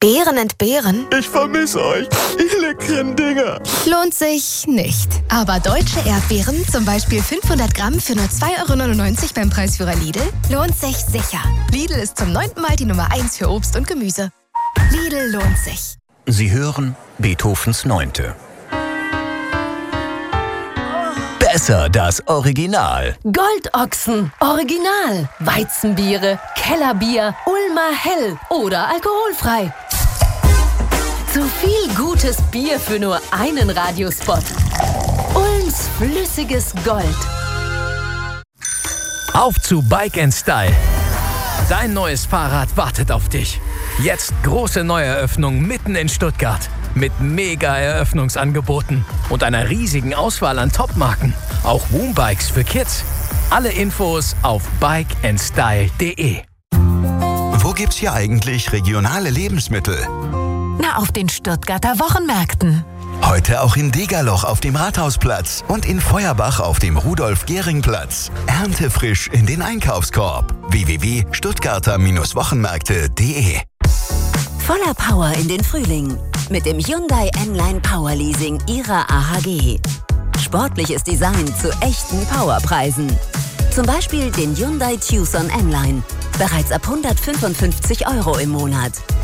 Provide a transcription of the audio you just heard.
Beeren entbehren? Ich vermisse euch, ihr leckeren Dinger. Lohnt sich nicht. Aber deutsche Erdbeeren, zum Beispiel 500 Gramm für nur 2,99 € beim Preisführer Lidl, lohnt sich sicher. Lidl ist zum 9. Mal die Nummer 1 für Obst und Gemüse. Lidl lohnt sich. Sie hören Beethovens 9. Besser das Original. Goldochsen, Original. Weizenbiere, Kellerbier, Ulmer Hell oder alkoholfrei. Zu viel gutes Bier für nur einen Radiospot. Ulms flüssiges Gold. Auf zu Bike & Style. Dein neues Fahrrad wartet auf dich. Jetzt große Neueröffnung mitten in Stuttgart. Mit mega Eröffnungsangeboten und einer riesigen Auswahl an Topmarken. Auch Woombikes für Kids. Alle Infos auf bikeandstyle.de. Wo gibt's hier eigentlich regionale Lebensmittel? Na, auf den Stuttgarter Wochenmärkten. Heute auch in Degerloch auf dem Rathausplatz und in Feuerbach auf dem Rudolf-Gehring-Platz. Erntefrisch in den Einkaufskorb. www.stuttgarter-wochenmärkte.de. Voller Power in den Frühling. Mit dem Hyundai N-Line Power Leasing Ihrer AHG. Sportliches Design zu echten Powerpreisen. Zum Beispiel den Hyundai Tucson N-Line. Bereits ab 155 € im Monat.